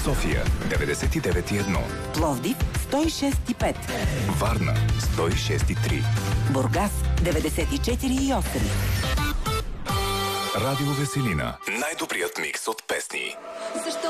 София 99,1. Пловдив 106,5. Варна 106,3. Бургас 94,8. Радио Веселина. Най-добрият микс от песни. Защо